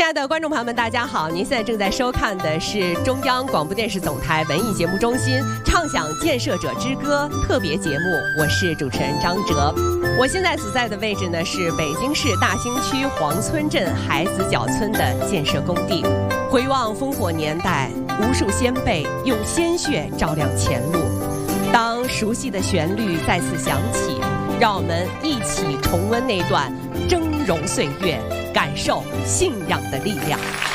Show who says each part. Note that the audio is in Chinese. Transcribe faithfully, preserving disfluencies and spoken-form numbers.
Speaker 1: 亲爱的观众朋友们，大家好！您现在正在收看的是中央广播电视总台文艺节目中心畅享建设者之歌特别节目，我是主持人张哲。我现在所在的位置呢是北京市大兴区黄村镇海子角村的建设工地。回望烽火年代，无数先辈用鲜血照亮前路。当熟悉的旋律再次响起，让我们一起重温那段峥嵘岁月，感受信仰的力量。